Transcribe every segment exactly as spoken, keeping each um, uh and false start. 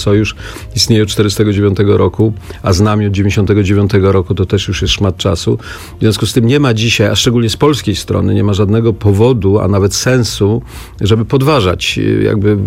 sojusz istnieje od czterdziestego dziewiątego roku, a z nami od dziewięćdziesiątego dziewiątego roku, to też już jest szmat czasu. W związku z tym nie ma dzisiaj, a szczególnie z polskiej strony, nie ma żadnego powodu, a nawet sensu, żeby podważać jakby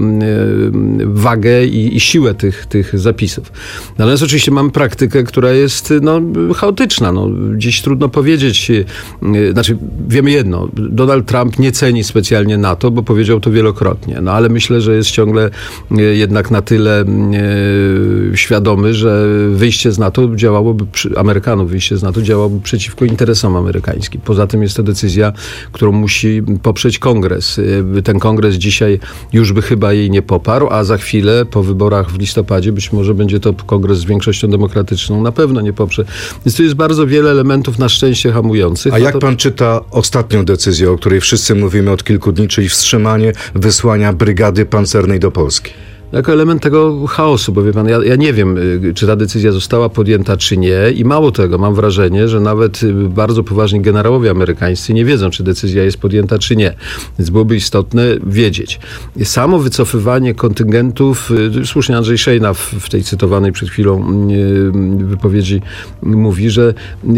wagę i, i siłę tych, tych zapisów. Natomiast oczywiście mamy praktykę, która jest no, chaotyczna. No, dziś trudno powiedzieć, znaczy wiemy jedno, Donald Trump nie ceni specjalnie NATO, bo powiedział to wielokrotnie, no ale myślę, że jest ciągle jednak na tyle e, świadomy, że wyjście z NATO działałoby, przy, Amerykanów wyjście z NATO działałoby przeciwko interesom amerykańskim. Poza tym jest to decyzja, którą musi poprzeć Kongres. Ten Kongres dzisiaj już by chyba jej nie poparł, a za chwilę po wyborach w listopadzie być może będzie to Kongres z większością demokratyczną na pewno nie poprze. Więc tu jest bardzo wiele elementów na szczęście hamujących. A no jak to... pan czyta ostatnią decyzję, o której wszyscy mówimy od kilku dni, czyli wstrzymanie wysłania brygady pancernej do Polski? Jako element tego chaosu, bo wie pan, ja, ja nie wiem, czy ta decyzja została podjęta, czy nie i mało tego, mam wrażenie, że nawet bardzo poważni generałowie amerykańscy nie wiedzą, czy decyzja jest podjęta, czy nie. Więc byłoby istotne wiedzieć. Samo wycofywanie kontyngentów, słusznie Andrzej Szejna w, w tej cytowanej przed chwilą wypowiedzi mówi, że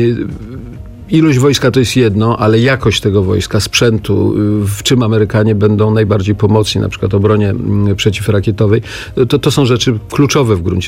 ilość wojska to jest jedno, ale jakość tego wojska, sprzętu, w czym Amerykanie będą najbardziej pomocni, na przykład obronie przeciwrakietowej, to, to są rzeczy kluczowe w gruncie,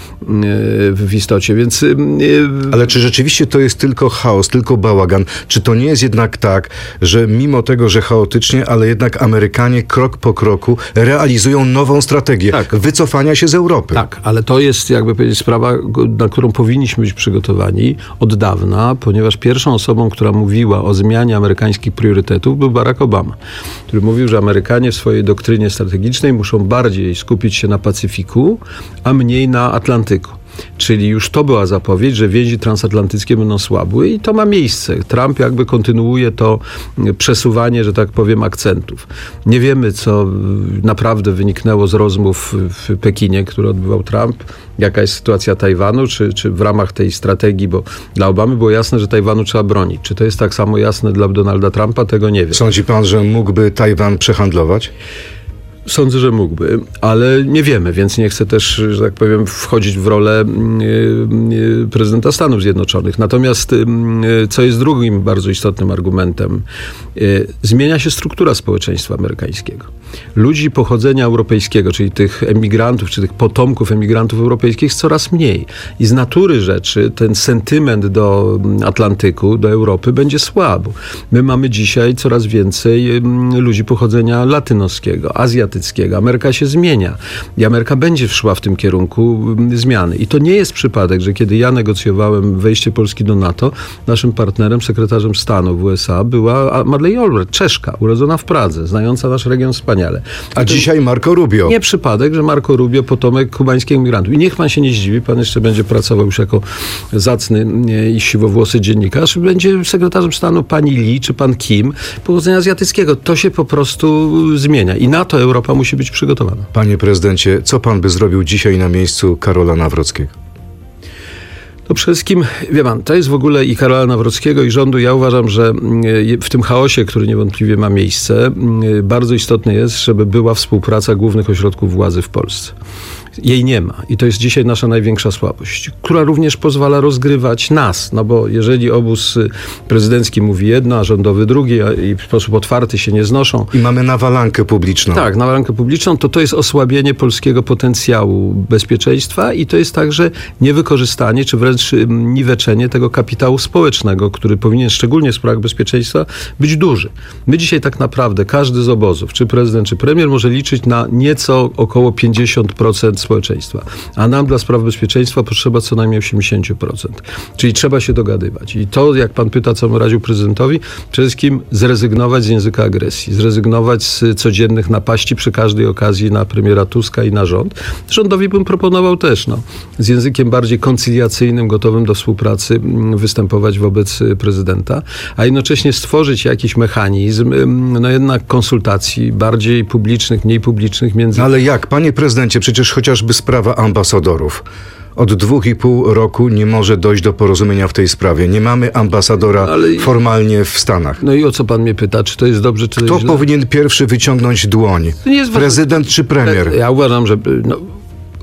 w istocie, więc... Ale czy rzeczywiście to jest tylko chaos, tylko bałagan? Czy to nie jest jednak tak, że mimo tego, że chaotycznie, ale jednak Amerykanie krok po kroku realizują nową strategię tak. wycofania się z Europy? Tak, ale to jest, jakby powiedzieć, sprawa, na którą powinniśmy być przygotowani od dawna, ponieważ pierwszą osobą, która mówiła o zmianie amerykańskich priorytetów, był Barack Obama, który mówił, że Amerykanie w swojej doktrynie strategicznej muszą bardziej skupić się na Pacyfiku, a mniej na Atlantyku. Czyli już to była zapowiedź, że więzi transatlantyckie będą słabły i to ma miejsce. Trump jakby kontynuuje to przesuwanie, że tak powiem, akcentów. Nie wiemy, co naprawdę wyniknęło z rozmów w Pekinie, które odbywał Trump, jaka jest sytuacja Tajwanu, czy, czy w ramach tej strategii, bo dla Obamy było jasne, że Tajwanu trzeba bronić. Czy to jest tak samo jasne dla Donalda Trumpa? Tego nie wiem. Sądzi pan, że mógłby Tajwan przehandlować? Sądzę, że mógłby, ale nie wiemy, więc nie chcę też, że tak powiem, wchodzić w rolę prezydenta Stanów Zjednoczonych. Natomiast, co jest drugim bardzo istotnym argumentem, zmienia się struktura społeczeństwa amerykańskiego. Ludzi pochodzenia europejskiego, czyli tych emigrantów, czy tych potomków emigrantów europejskich jest coraz mniej. I z natury rzeczy ten sentyment do Atlantyku, do Europy będzie słabo. My mamy dzisiaj coraz więcej ludzi pochodzenia latynoskiego, azjatyckiego. Ameryka się zmienia i Ameryka będzie szła w tym kierunku zmiany. I to nie jest przypadek, że kiedy ja negocjowałem wejście Polski do NATO, naszym partnerem, sekretarzem stanu w U S A była Madeleine Albright, Czeszka, urodzona w Pradze, znająca nasz region wspaniale. A to dzisiaj Marco Rubio. Nie przypadek, że Marco Rubio potomek kubańskich emigrantów. I niech pan się nie zdziwi, pan jeszcze będzie pracował już jako zacny i siwowłosy dziennikarz, będzie sekretarzem stanu pani Lee czy pan Kim pochodzenia azjatyckiego. To się po prostu zmienia i na to Europa musi być przygotowana. Panie prezydencie, co pan by zrobił dzisiaj na miejscu Karola Nawrockiego? To przede wszystkim, wie pan, to jest w ogóle i Karola Nawrockiego, i rządu. Ja uważam, że w tym chaosie, który niewątpliwie ma miejsce, bardzo istotne jest, żeby była współpraca głównych ośrodków władzy w Polsce. Jej nie ma. I to jest dzisiaj nasza największa słabość, która również pozwala rozgrywać nas. No bo jeżeli obóz prezydencki mówi jedno, a rządowy drugie i w sposób otwarty się nie znoszą. I mamy nawalankę publiczną. Tak, nawalankę publiczną, to to jest osłabienie polskiego potencjału bezpieczeństwa i to jest także niewykorzystanie, czy wręcz niweczenie tego kapitału społecznego, który powinien szczególnie w sprawach bezpieczeństwa być duży. My dzisiaj tak naprawdę, każdy z obozów, czy prezydent, czy premier może liczyć na nieco około pięćdziesiąt procent społeczeństwa. A nam dla spraw bezpieczeństwa potrzeba co najmniej osiemdziesiąt procent. Czyli trzeba się dogadywać. I to, jak pan pyta, co bym radził prezydentowi, przede wszystkim zrezygnować z języka agresji, zrezygnować z codziennych napaści przy każdej okazji na premiera Tuska i na rząd. Rządowi bym proponował też, no, z językiem bardziej koncyliacyjnym, gotowym do współpracy występować wobec prezydenta, a jednocześnie stworzyć jakiś mechanizm, no jednak konsultacji bardziej publicznych, mniej publicznych między... Ale jak, panie prezydencie, przecież chociaż Chociażby sprawa ambasadorów. Od dwóch i pół roku nie może dojść do porozumienia w tej sprawie. Nie mamy ambasadora Ale... formalnie w Stanach. No i o co pan mnie pyta? Czy to jest dobrze, czy to Kto jest źle? powinien pierwszy wyciągnąć dłoń? Prezydent czy premier? Ja uważam, że no,